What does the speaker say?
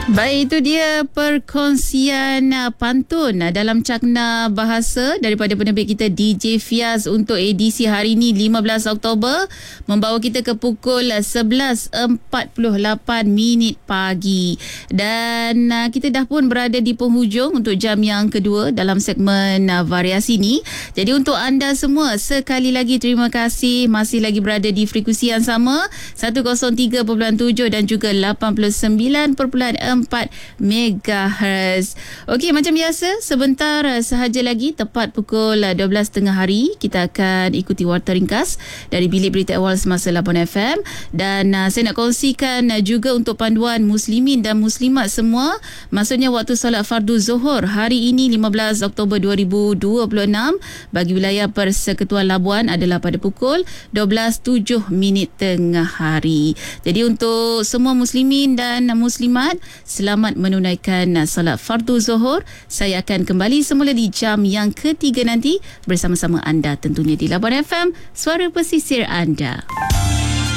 Baik, itu dia perkongsian pantun dalam cakna bahasa daripada penerbit kita DJ Fiaz untuk edisi hari ini 15 Oktober membawa kita ke pukul 11.48 pagi dan kita dah pun berada di penghujung untuk jam yang kedua dalam segmen variasi ni. Jadi untuk anda semua sekali lagi terima kasih masih lagi berada di frekuensi yang sama 103.7 dan juga 89.4 MHz. Okey, macam biasa sebentar sahaja lagi tepat pukul 12.30 hari kita akan ikuti warta ringkas dari Bilik Berita Awal Semasa 8 FM dan saya nak kongsikan juga untuk panduan muslimin dan muslimat semua, maksudnya waktu solat fardu Zuhur hari ini 15 Oktober 2026 bagi wilayah Persekutuan Labuan adalah pada pukul 12.07 tengah hari. Jadi untuk semua muslimin dan muslimat, selamat menunaikan solat fardu Zuhur. Saya akan kembali semula di jam yang ketiga nanti bersama-sama anda tentunya di Labuan FM, suara pesisir anda.